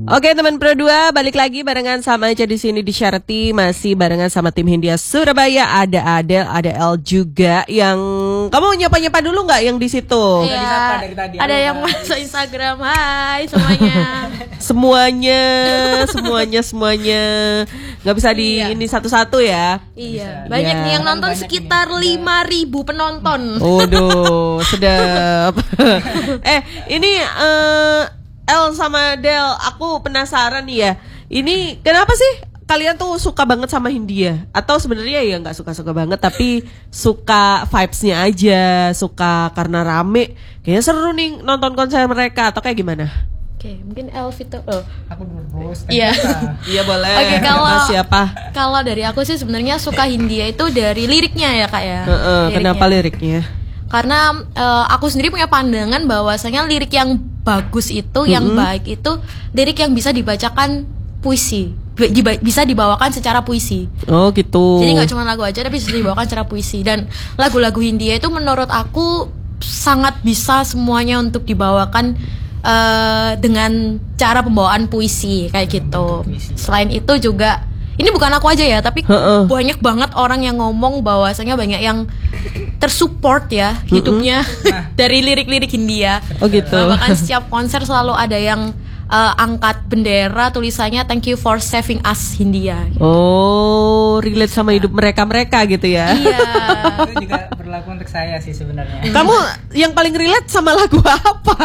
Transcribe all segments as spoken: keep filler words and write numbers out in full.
Oke teman Pro dua, balik lagi barengan sama aja di sini di Charity, masih barengan sama tim Hindia Surabaya. Ada Adel, ada El juga. Yang kamu nyapa-nyapa dulu nggak yang di situ? Iya. Dari tadi. Ada yang masuk Instagram. Hai semuanya. semuanya, semuanya, semuanya. Nggak bisa di iya. ini satu-satu ya? Iya. Banyak ya. Nih yang nonton banyak sekitar lima ribu penonton. Waduh, sedap. eh ini. Uh, El sama Del, aku penasaran nih ya. Ini kenapa sih kalian tuh suka banget sama Hindia? Atau sebenarnya ya nggak suka-suka banget, tapi suka vibes-nya aja, suka karena rame. Kayaknya seru nih nonton konser mereka atau kayak gimana? Oke, mungkin El Vito. Oh. Aku dulu. Iya. Iya boleh. Oke, kalau siapa? Kalau dari aku sih sebenarnya suka Hindia itu dari liriknya ya kak ya. Uh, uh, liriknya. Kenapa liriknya? Karena uh, aku sendiri punya pandangan bahwasanya lirik yang bagus itu, mm-hmm. yang baik itu lirik yang bisa dibacakan puisi, Diba- bisa dibawakan secara puisi. Oh gitu. Jadi nggak cuma lagu aja, tapi bisa dibawakan secara puisi. Dan lagu-lagu Hindia itu menurut aku sangat bisa semuanya untuk dibawakan uh, dengan cara pembawaan puisi kayak gitu. Selain itu juga ini bukan aku aja ya, tapi uh-uh. banyak banget orang yang ngomong bahwasanya banyak yang tersupport ya hidupnya uh-uh. dari lirik-lirik Hindia. Oh gitu. Nah, bahkan setiap konser selalu ada yang uh, angkat bendera tulisannya thank you for saving us Hindia. Oh, relate sama hidup mereka-mereka gitu ya. Iya. Itu juga berlaku untuk saya sih sebenarnya. Kamu yang paling relate sama lagu apa?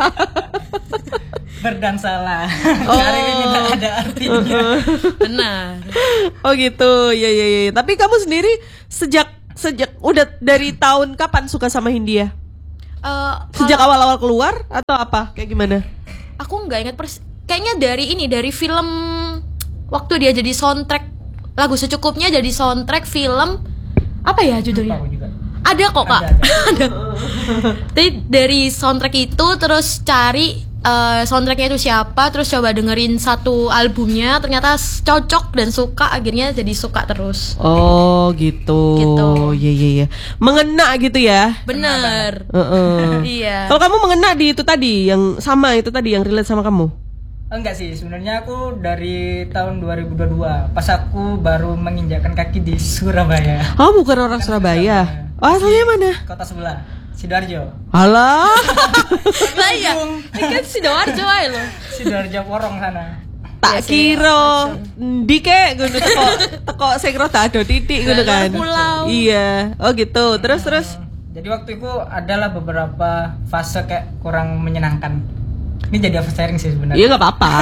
Berdansalah. Oh. Hari ini tidak ada artinya. Benar. Oh gitu. Ya ya ya. Tapi kamu sendiri sejak sejak udah dari tahun kapan suka sama Hindia? Uh, sejak kalau, awal-awal keluar atau apa? Kayak gimana? Aku nggak ingat pers- kayaknya dari ini dari film waktu dia jadi soundtrack lagu secukupnya jadi soundtrack film apa ya judulnya? Ada kok kak. Ada. ada. Jadi dari soundtrack itu terus cari Uh, soundtracknya itu siapa, terus coba dengerin satu albumnya, ternyata cocok dan suka, akhirnya jadi suka terus. Oh gitu. Gitu. Iya iya iya. Mengena gitu ya. Bener. Uh-uh. Iya. Kalau kamu mengena di itu tadi, yang sama itu tadi yang relate sama kamu? Enggak sih, sebenarnya aku dari tahun dua ribu dua puluh dua pas aku baru menginjakkan kaki di Surabaya. Oh bukan orang Surabaya. Surabaya. Oh asalnya mana? Kota sebelah. Sidoarjo. Alah. Lah ya. Ini kan Sidoarjo aja loh. Sidoarjo Porong sana. Tak ya, kira ndi kek ngono teko teko sing rada ado titik ngono kan. Iya. Oh gitu. Terus terus jadi waktu itu adalah beberapa fase kayak kurang menyenangkan. Ini jadi oversharing sih sebenarnya. Iya enggak apa-apa.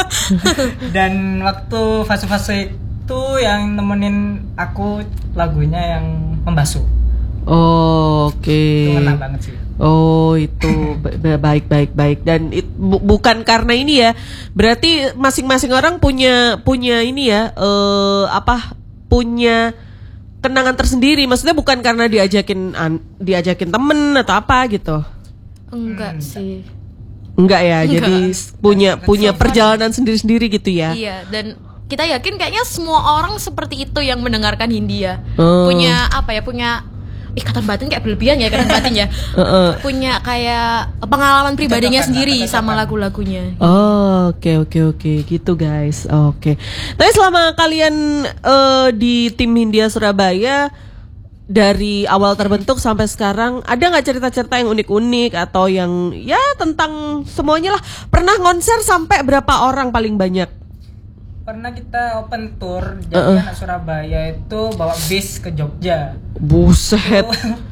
Dan waktu fase-fase itu yang nemenin aku lagunya yang Membasuh. Oh, oke. Okay. Itu ngena banget sih. Oh, itu baik baik baik dan it, bu, bukan karena ini ya. Berarti masing-masing orang punya punya ini ya, uh, apa? Punya kenangan tersendiri. Maksudnya bukan karena diajakin an, diajakin temen atau apa gitu. Enggak hmm. sih. Enggak ya. Enggak. Jadi punya Enggak. punya perjalanan sendiri-sendiri gitu ya. Iya, dan kita yakin kayaknya semua orang seperti itu yang mendengarkan Hindia. Oh. Punya apa ya? Punya ikatan batin kayak berlebihan ya ikatan batin ya. uh-uh. Punya kayak pengalaman pribadinya sendiri sama lagu-lagunya. Oh, oke okay, oke okay, oke okay. Gitu guys. Oke. Okay. Tapi selama kalian uh, di tim Hindia Surabaya dari awal terbentuk sampai sekarang, ada nggak cerita-cerita yang unik-unik atau yang ya tentang semuanya lah? Pernah konser sampai berapa orang paling banyak? Pernah kita open tour jadi uh-uh. anak Surabaya itu bawa bis ke Jogja. Buset.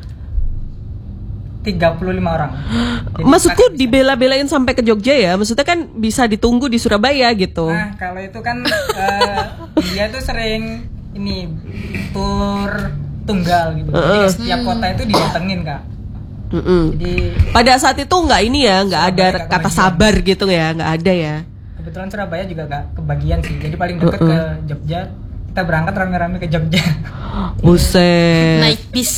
tiga puluh lima orang. Jadi maksudku dibela-belain sampai ke Jogja ya? Maksudnya kan bisa ditunggu di Surabaya gitu. Nah, kalau itu kan uh, dia tuh sering ini tour tunggal gitu. Uh-uh. Jadi setiap kota itu didatengin, Kak. Uh-uh. Jadi pada saat itu nggak ini ya, nggak ada kata sabar gitu ya, nggak ada ya. Kebetulan Surabaya juga gak kebagian sih. Jadi paling dekat uh-uh. ke Jogja. Kita berangkat rame-rame ke Jogja. Buset. Naik bis.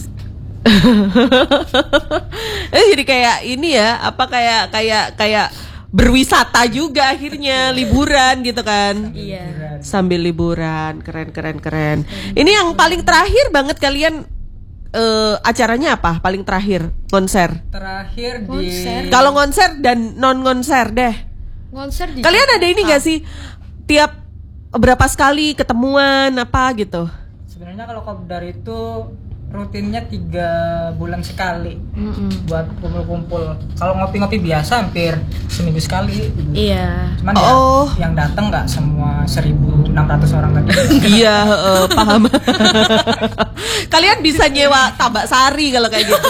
Eh jadi kayak ini ya, apa kayak kayak kayak berwisata juga akhirnya, liburan gitu kan. Iya. Sambil liburan, keren keren keren. Ini yang paling terakhir banget kalian uh, acaranya apa? Paling terakhir konser. Terakhir di Kalau konser dan non konser deh. Konser di Kalian ada ini nggak sih tiap berapa sekali ketemuan apa gitu? Sebenarnya kalau kopdar itu rutinnya tiga bulan sekali buat kumpul-kumpul. Kalau ngopi-ngopi biasa hampir seminggu sekali. Iya. Cuman Oh. ya, yang datang nggak semua seribu enam ratus orang tadi. Iya, heeh, paham. Kalian bisa nyewa Tabak Sari kalau kayak gitu.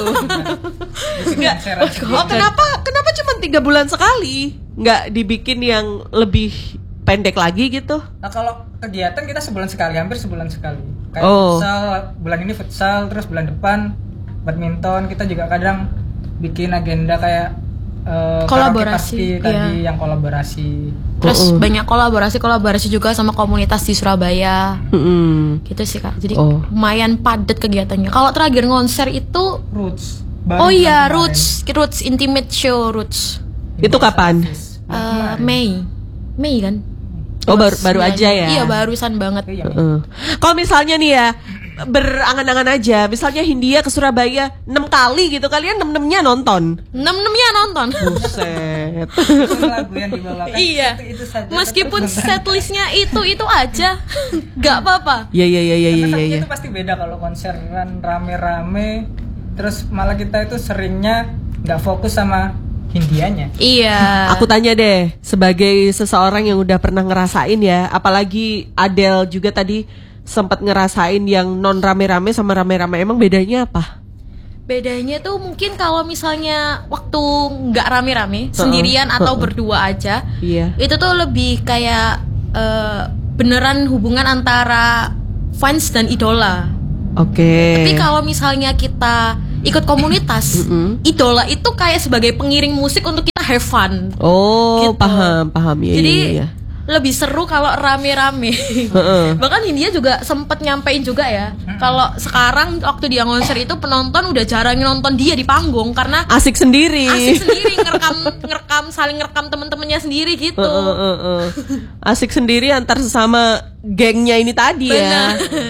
Nggak. Oh, kenapa? Kenapa cuma tiga bulan sekali? Nggak dibikin yang lebih pendek lagi gitu? Nah kalau kegiatan kita sebulan sekali, hampir sebulan sekali. Kayak Oh. futsal, bulan ini futsal, terus bulan depan badminton. Kita juga kadang bikin agenda kayak eh, Kolaborasi, karaoke pasti tadi iya. yang kolaborasi. Terus Mm-mm. banyak kolaborasi-kolaborasi juga sama komunitas di Surabaya. Mm-mm. Gitu sih Kak. Jadi Oh. lumayan padat kegiatannya. Kalau terakhir konser itu Roots. oh iya, bulan kemarin. Roots, Roots Intimate Show Roots. Itu kapan? Bulan Eh, kemarin. Mei. Mei kan? Oh, baru baru Sembilan- aja ya. Iya, barusan banget. Iya, Heeh. Kalau misalnya nih ya berangan-angan aja, misalnya Hindia ke Surabaya enam kali gitu, kalian enam-enamnya nonton. Enam-enamnya nonton. Buset. Itu lagu yang dibawakan. Iya. Itu, itu saja. Meskipun Tetap nonton. setlistnya itu itu aja, nggak apa-apa. Iya iya iya iya Karena iya. sakitnya iya. itu pasti beda kalau konseran rame-rame. Terus malah kita itu seringnya nggak fokus sama Hindianya. Iya. Aku tanya deh, sebagai seseorang yang udah pernah ngerasain ya, apalagi Adele juga tadi sempat ngerasain yang non rame-rame sama rame-rame, emang bedanya apa? Bedanya tuh mungkin kalau misalnya waktu nggak rame-rame, sendirian atau uh-uh. berdua aja, Iya. itu tuh lebih kayak eh, beneran hubungan antara fans dan idola. Oke. Tapi kalau misalnya kita ikut komunitas, Mm-mm. idola itu kayak sebagai pengiring musik untuk kita have fun. Oh, Gitu. paham, paham ya. Jadi iya, iya. lebih seru kalau rame-rame. Heeh. Bahkan Hindia juga sempet nyampein juga ya. Kalau sekarang waktu dia konser itu penonton udah jarang nonton dia di panggung karena Asik sendiri. asik sendiri ngerekam ngerekam saling ngerekam temen-temennya sendiri gitu. Heeh, heeh, heeh. Asik sendiri antar sesama gengnya ini tadi ya.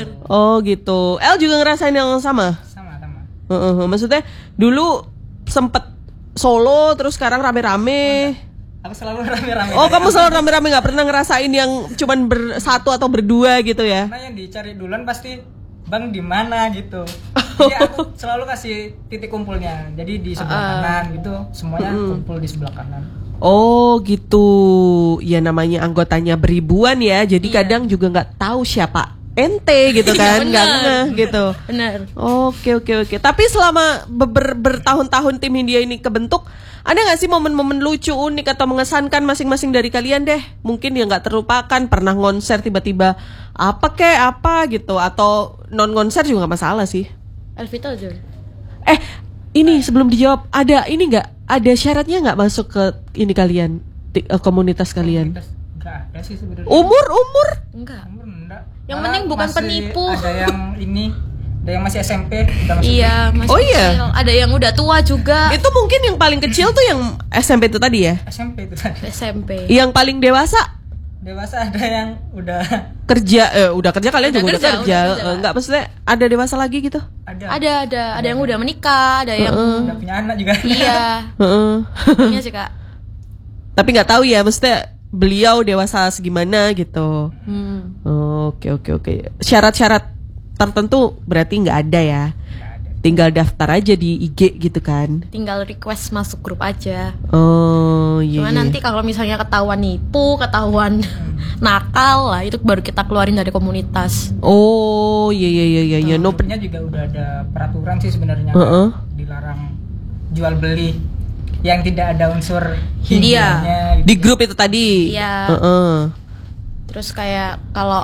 Oh gitu. El juga ngerasain yang sama. Sama-sama. Heeh, heeh. Maksudnya dulu sempet solo terus sekarang rame-rame. Aku selalu rame-rame. Oh, kamu selalu rame-rame, nggak pernah ngerasain yang cuman bersatu atau berdua gitu ya? Karena yang dicari duluan pasti Bang di mana gitu. Jadi aku selalu kasih titik kumpulnya. Jadi di sebelah kanan gitu, semuanya kumpul di sebelah kanan. Oh gitu. Ya namanya anggotanya beribuan ya. Jadi kadang juga nggak tahu siapa ente gitu kan, nggak ngeh gitu. Bener. Oke oke oke. Tapi selama ber- bertahun-tahun tim Hindia ini kebentuk, ada nggak sih momen-momen lucu, unik atau mengesankan masing-masing dari kalian deh? Mungkin yang nggak terlupakan, pernah konser tiba-tiba apa kek apa gitu, atau non konser juga nggak masalah sih. Elvita aja. Eh ini sebelum dijawab, ada ini nggak? Ada syaratnya nggak masuk ke ini kalian, ti- eh, komunitas kalian? Terus nggak ada sih sebenarnya. Umur umur? Enggak. Umur enggak. Yang Malah penting bukan masih penipu. Ada yang ini, ada yang masih S M P, udah masuk. Iya, masih Oh, iya? kecil. Ada yang udah tua juga. Itu mungkin yang paling kecil tuh yang S M P itu tadi ya? S M P itu tadi. S M P. Yang paling dewasa Dewasa ada yang udah kerja, eh, udah kerja kalian Udah juga udah kerja, kerja, udah kerja. Eh, nggak maksudnya ada dewasa lagi gitu? ada. Ada ada ada yang udah menikah, ada yang Udah punya anak juga. iya. Heeh. Punya sih Kak. Tapi nggak tahu ya, maksudnya beliau dewasa segimana gitu. Hmm. Oke oke oke. Syarat-syarat tertentu berarti nggak ada ya. Tinggal daftar aja di I G gitu kan. Tinggal request masuk grup aja. Oh iya. Cuma iya. nanti kalau misalnya ketahuan nipu, ketahuan nakal lah, itu baru kita keluarin dari komunitas. Oh iya iya iya iya. iya. No, Grupnya juga udah ada peraturan sih sebenarnya. Heeh. Dilarang jual beli yang tidak ada unsur Hindia. Hindianya gitu. di grup itu tadi. Iya. Heeh. Terus kayak kalau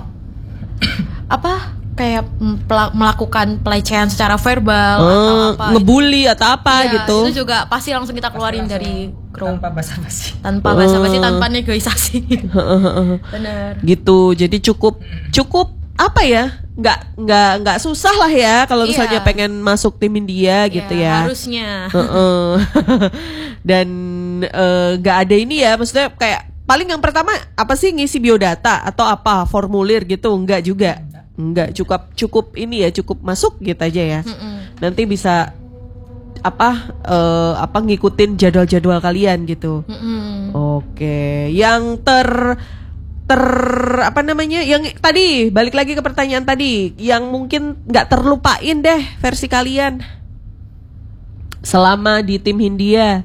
apa? Kayak mela- melakukan pelecehan secara verbal atau Eh, apa. ngebully atau apa Iya, gitu. Itu juga pasti langsung kita keluarin Langsung dari grup. tanpa basa-basi. Tanpa basa-basi, tanpa negosiasi. Bener. Gitu. Jadi cukup cukup apa ya? Nggak nggak nggak susah lah ya kalau Iya. misalnya pengen masuk tim India gitu ya. Harusnya. Heeh. Dan eh, nggak ada ini ya, maksudnya kayak paling yang pertama apa sih, ngisi biodata atau apa formulir gitu? Enggak juga. Enggak, cukup cukup ini ya, cukup masuk gitu aja ya. Mm-mm. Nanti bisa apa uh, apa ngikutin jadwal-jadwal kalian gitu. Mm-mm. Oke, yang ter ter apa namanya? Yang tadi balik lagi ke pertanyaan tadi, yang mungkin nggak terlupain deh versi kalian selama di tim Hindia.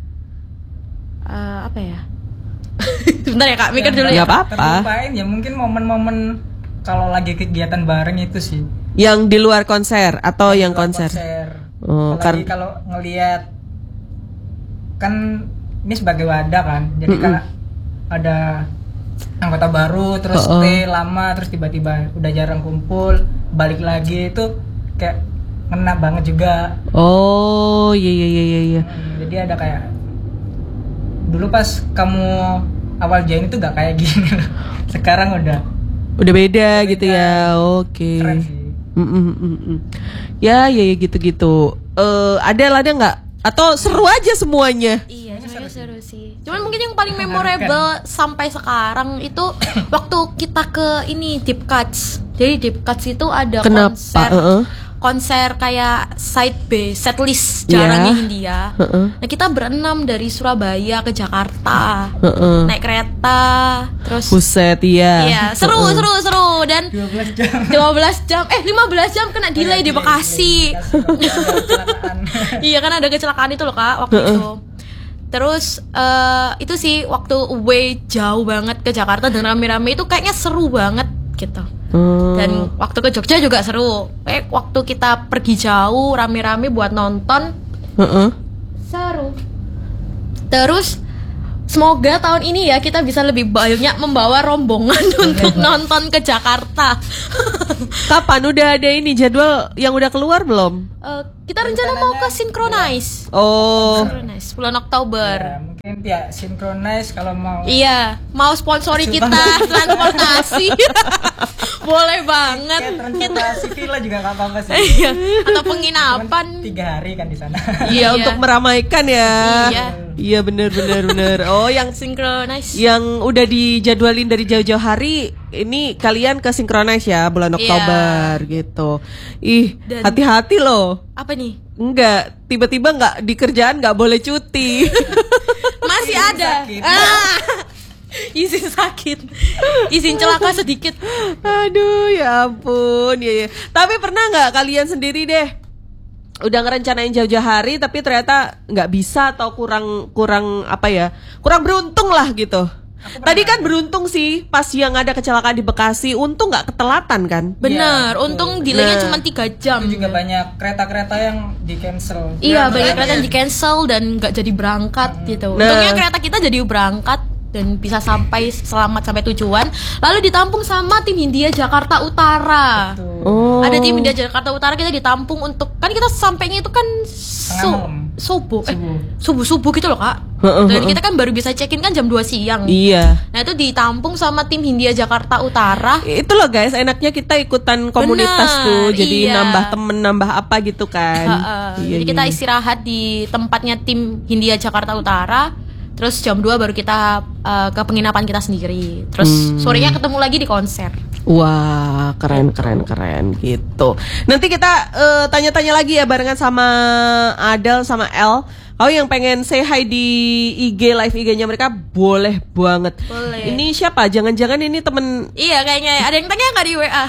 Uh, apa ya? Sebentar ya kak, mikir dulu Nggak ya. apa-apa. Terlupain ya mungkin momen-momen kalau lagi kegiatan bareng itu sih. Yang di luar konser atau yang Luar konser? Oh, Apalagi kar- kalau ngelihat kan ini sebagai wadah kan, jadi Mm-mm. kalau ada anggota baru terus Oh, oh. stay lama terus tiba-tiba udah jarang kumpul balik lagi itu kayak ngena banget juga. Oh, iya iya iya iya, iya. Hmm, jadi ada kayak dulu pas kamu awal join itu gak kayak gini loh. Sekarang udah Udah beda Beda. gitu ya. Oke. keren sih. Mm, mm, mm, mm. Ya, ya, ya gitu-gitu. Eh, ada lah ada nggak? Atau seru aja semuanya? Iya, sebenarnya seru sih. Cuman mungkin yang paling memorable sampai sekarang itu waktu kita ke ini Deep Cuts. Jadi Deep Cuts itu ada Kenapa? konser Heeh. konser kayak side B, setlist Iya. jarangnya Hindia. Heeh. Nah, kita berenam dari Surabaya ke Jakarta. Heeh. Naik kereta, terus Buset ya. iya, seru Heeh. seru seru dan dua belas jam. dua belas jam eh lima belas jam kena delay di Bekasi. Kecelakaan. Iya kan ada kecelakaan itu loh kak waktu itu. Terus eh, itu sih waktu away jauh banget ke Jakarta dan rame-rame itu kayaknya seru banget gitu. Hmm. Dan waktu ke Jogja juga seru. Eh waktu kita pergi jauh rame-rame buat nonton Heeh. seru. Terus semoga tahun ini ya kita bisa lebih banyak membawa rombongan untuk nonton ke Jakarta. Kapan udah ada ini jadwal yang udah keluar belum? Eh, kita rencana mau ke Synchronize. Oh, Synchronize bulan Oktober. Ya, mungkin ya Synchronize kalau mau. Iya, mau sponsori kita transportasi. Boleh banget. Kayak transportasi villa juga nggak apa-apa sih. Iya, atau Cuman penginapan. tiga hari kan di sana. iya Iya. untuk meramaikan ya. Iya. Iya bener bener bener. Oh yang Synchronize. yang udah dijadwalin dari jauh-jauh hari ini kalian ke Synchronize ya bulan Iya. Oktober gitu. Ih Dan- hati-hati loh. Apa nih? Enggak, tiba-tiba nggak di kerjaan nggak boleh cuti. Masih Izin ada. sakit. Ah. Izin sakit. Izin celaka sedikit. Aduh ya ampun ya, ya. Tapi pernah nggak kalian sendiri deh udah ngerencanain jauh-jauh hari tapi ternyata nggak bisa atau kurang kurang apa ya kurang beruntung lah gitu. Tadi kan beruntung sih pas yang ada kecelakaan di Bekasi, untung nggak ketelatan kan? Bener, Iya, untung betul. delaynya Nah. cuma tiga jam. Itu juga banyak kereta-kereta yang di cancel. Iya, Ya, banyak makanya. kereta yang di cancel dan nggak jadi berangkat gitu. Nah. Untungnya kereta kita jadi berangkat dan bisa sampai selamat sampai tujuan. Lalu ditampung sama tim Hindia Jakarta Utara. Tuh. Oh. Ada tim Hindia Jakarta Utara, kita ditampung untuk kan kita sampainya itu kan su- malam. subuh, eh Subuh. subuh subuh gitu loh kak. Heeh, Dan heeh. kita kan baru bisa check in kan jam dua siang. Iya. Nah itu ditampung sama tim Hindia Jakarta Utara. Itu loh guys, enaknya kita ikutan komunitas Bener, tuh, jadi iya. nambah temen, nambah apa gitu kan. Heeh. Iya, Jadi iya, kita iya. istirahat di tempatnya tim Hindia Jakarta Utara. Terus jam dua baru kita uh, ke penginapan kita sendiri. Terus Hmm. sorenya ketemu lagi di konser. Wah, keren keren keren gitu. Nanti kita eh, tanya-tanya lagi ya barengan sama Adel sama El. Kalau yang pengen say hi di I G live I G-nya mereka boleh banget. Boleh. Ini siapa? Jangan-jangan ini temen. Iya kayaknya ada yang tanya nggak di W A?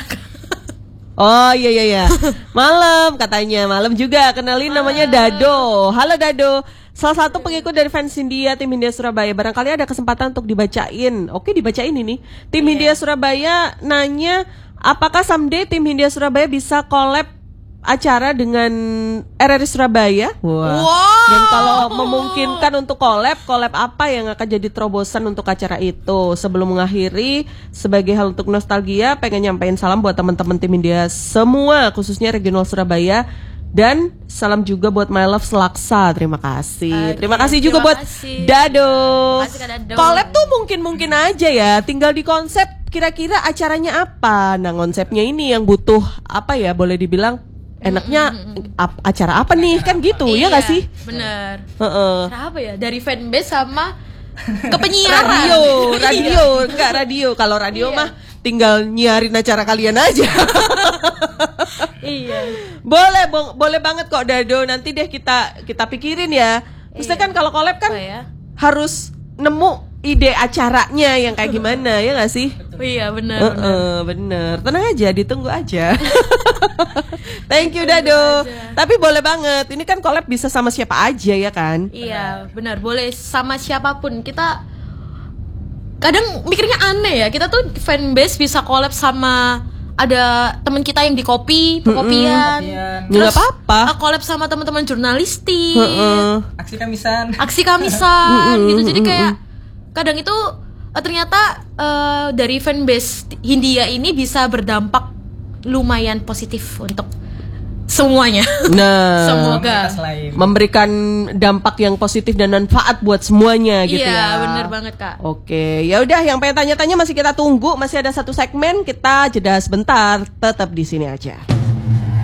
Oh iya iya iya. Malam katanya, malam juga. Kenalin namanya Dado. Halo Dado. Salah satu pengikut dari fans Hindia tim Hindia Surabaya. Barangkali ada kesempatan untuk dibacain. Oke, dibacain ini. Tim Hindia Surabaya nanya, apakah someday tim Hindia Surabaya bisa collab acara dengan R R I Surabaya? Wah. Wow. Dan kalau memungkinkan untuk collab, collab apa yang akan jadi terobosan untuk acara itu? Sebelum mengakhiri, sebagai hal untuk nostalgia, pengen nyampein salam buat teman-teman tim Hindia semua, khususnya regional Surabaya. Dan salam juga buat My Love Selaksa. Terima kasih. Oke, terima kasih juga terima buat kasih. Dado. Terima kasih, Kak Dado. Collab tuh mungkin-mungkin aja ya. Tinggal di konsep kira-kira acaranya apa. Nah, konsepnya ini yang butuh apa ya? Boleh dibilang enaknya ap- acara apa nih? Kan gitu ya gak sih? Bener. Heeh. Cara apa ya? Dari fanbase sama ke penyiaran. Radio, Iya. radio, enggak radio. Kalau radio mah tinggal nyiarin acara kalian aja. Iya. Boleh, bo- boleh banget kok Dado. Nanti deh kita kita pikirin ya. Maksudnya Iya. kan kalau collab kan Apa ya? harus nemu ide acaranya yang kayak gimana ya nggak sih? Oh iya benar. Heeh, benar. bener. Tenang aja, ditunggu aja. Thank you Dado. aja. Tapi boleh banget. Ini kan collab bisa sama siapa aja ya kan? Iya benar, boleh sama siapapun. Kita kadang mikirnya aneh ya. Kita tuh fanbase bisa collab sama ada teman kita yang di kopi, pekopian. Kopian. Ya, nggak apa-apa. uh, collab sama teman-teman jurnalistik. Heeh. Aksi kamisan. Aksi kamisan gitu. Jadi kayak kadang itu uh, ternyata uh, dari fanbase Hindia ini bisa berdampak lumayan positif untuk semuanya. Nah, Semoga. Komunitas lain. memberikan dampak yang positif dan manfaat buat semuanya gitu Iya, ya. bener banget Kak. Oke, ya udah yang pengen tanya-tanya masih kita tunggu, masih ada satu segmen, kita jeda sebentar, tetap di sini aja.